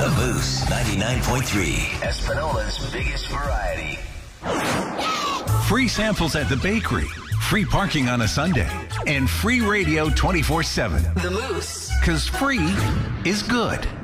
The Moose 99.3, Espanola's biggest variety. Free samples at the bakery, free parking on a Sunday, and free radio 24/7. The Moose. 'Cause free is good.